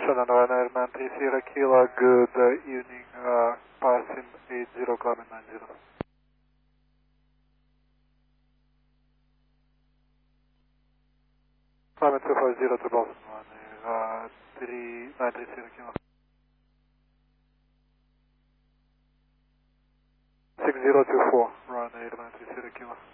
Shannon Ryanair 93 Sierra Kilo, good evening, passing 80, climbing 90. Climbing 250 to Boston, Ryanair 393 Sierra Kilo. 6024, Ryanair 93 Sierra Kilo.